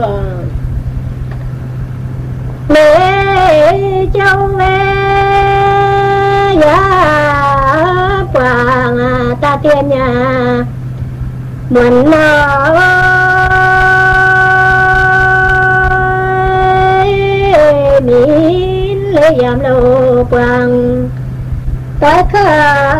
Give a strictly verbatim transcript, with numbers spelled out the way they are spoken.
mẹ châu ve ya quàng ta tiên nhà muốn nói min lấy yam lô quàng ta khá